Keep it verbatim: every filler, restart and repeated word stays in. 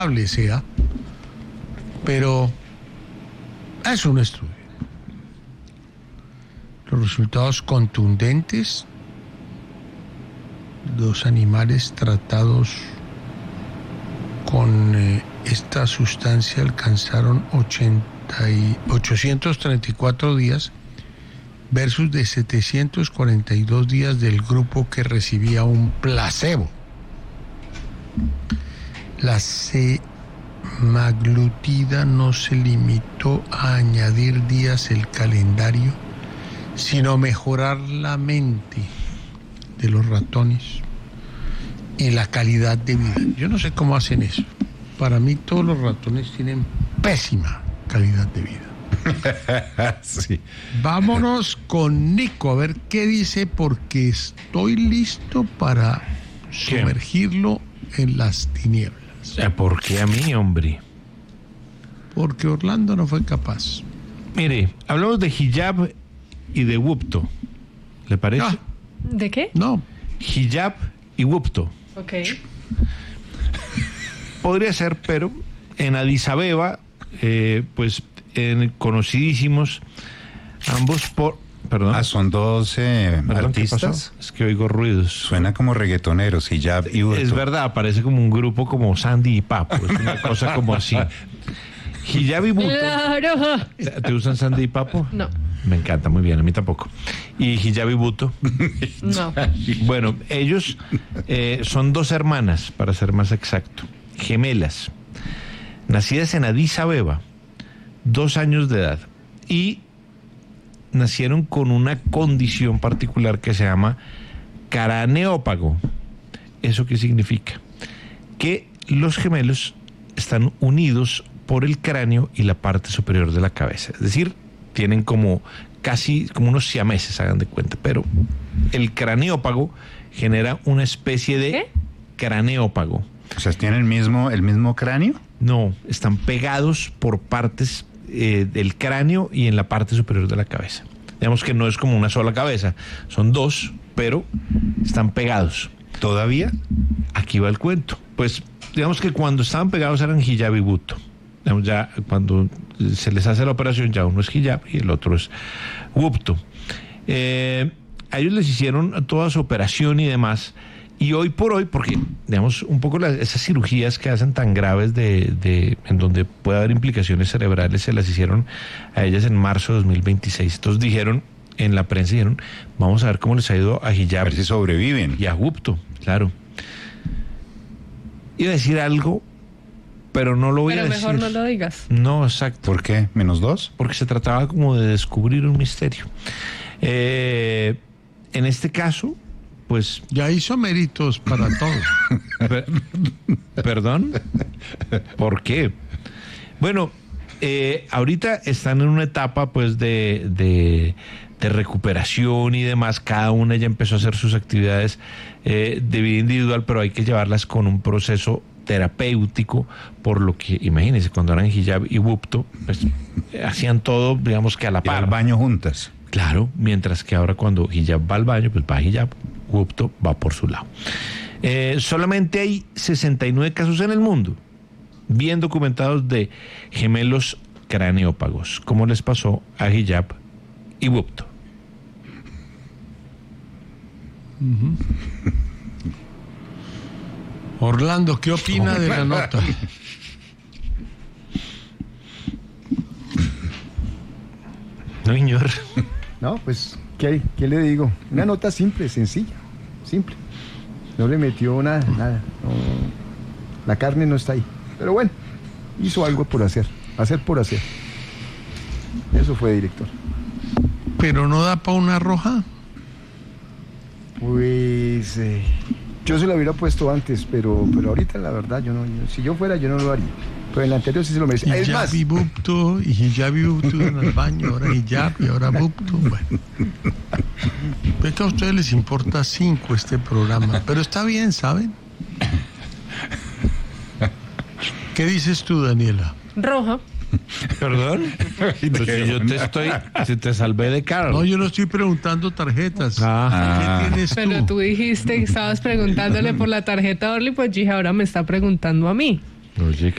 sea, pero es un estudio. Los resultados contundentes, los animales tratados con eh, esta sustancia alcanzaron ochenta y ochocientos treinta y cuatro días versus de setecientos cuarenta y dos días del grupo que recibía un placebo. La semaglutida no se limitó a añadir días al calendario, sino mejorar la mente de los ratones y la calidad de vida. Yo no sé cómo hacen eso. Para mí todos los ratones tienen pésima calidad de vida. Sí. Vámonos con Nico a ver qué dice, porque estoy listo para ¿Qué? sumergirlo en las tinieblas. ¿Por qué a mí, hombre? Porque Orlando no fue capaz. Mire, hablamos de hijab y de wupto. ¿Le parece? Ah, ¿De qué? no, Hijab y wupto. Ok. Podría ser, pero en Addis Abeba, eh, pues en conocidísimos ambos por... Perdón. Ah, son dos eh, Perdón, ¿qué pasó? artistas. Es que oigo ruidos. Suena como reggaetoneros, Hijab y Wupto. Es verdad, parece como un grupo como Sandy y Papo. Es una cosa como así. Hijab y wupto. Claro. ¿Te usan Sandy y Papo? No. Me encanta, muy bien, a mí tampoco. ¿Y hijab y wupto? No. Bueno, ellos eh, son dos hermanas, para ser más exacto, gemelas, nacidas en Addis Abeba, dos años de edad, y nacieron con una condición particular que se llama craneópago. ¿Eso qué significa? Que los gemelos están unidos por el cráneo y la parte superior de la cabeza, es decir, tienen como casi como unos siameses, hagan de cuenta, pero el craneópago genera una especie de ¿Qué? craneópago. O sea, ¿tienen el mismo, el mismo cráneo? No, están pegados por partes eh, del cráneo y en la parte superior de la cabeza. Digamos que no es como una sola cabeza, son dos, pero están pegados. ¿Todavía? Aquí va el cuento. Pues digamos que cuando estaban pegados eran hijab y wupto. Digamos, ya cuando se les hace la operación, ya uno es hijab y el otro es wupto. Eh, a ellos les hicieron toda su operación y demás. Y hoy por hoy, porque, digamos, un poco las, esas cirugías que hacen tan graves de, de, en donde puede haber implicaciones cerebrales, se las hicieron a ellas en marzo de dos mil veintiséis. Entonces dijeron, en la prensa dijeron, vamos a ver cómo les ha ido a hijab A ver si sobreviven. y a wupto, claro. Iba a decir algo, pero no lo voy Pero a decir. mejor no lo digas. No, exacto. ¿Por qué? ¿Menos dos? Porque se trataba como de descubrir un misterio. Eh, en este caso, pues... ya hizo méritos para todos. Per- ¿Perdón? ¿Por qué? Bueno, eh, ahorita están en una etapa pues de, de, de recuperación y demás. Cada una ya empezó a hacer sus actividades eh, de vida individual, pero hay que llevarlas con un proceso terapéutico, por lo que, imagínense, cuando eran hijab y wupto, pues eh, hacían todo, digamos que a la Ir al par. baño juntas. Claro, mientras que ahora cuando hijab va al baño, pues va hijab, wupto va por su lado. Eh, solamente hay sesenta y nueve casos en el mundo, bien documentados, de gemelos craneópagos, como les pasó a hijab y wupto. Uh-huh. Orlando, ¿qué opina de la nota? No, señor. No, pues, ¿qué, ¿qué le digo? Una nota simple, sencilla, simple. No le metió nada, nada. No, la carne no está ahí. Pero bueno, hizo algo por hacer, hacer por hacer. Eso fue, director. Pero no da para una roja. Pues, eh, yo se lo hubiera puesto antes, pero, pero ahorita la verdad, yo no, yo- si yo fuera, yo no lo haría. Pero en el anterior sí se lo merecía. Es más, Hijab y wupto, y hijab y wupto en el baño, ahora hijab y ahora wupto. Bueno. Ve que a ustedes les importa cinco este programa, pero está bien, ¿saben? ¿Qué dices tú, Daniela? Roja. ¿Perdón? Pues si yo te estoy, si te salvé de Carlos. No, yo no estoy preguntando tarjetas. Ah. ¿Qué tienes Pero tú? tú dijiste que estabas preguntándole por la tarjeta a Orly, pues dije, ahora me está preguntando a mí. Oye,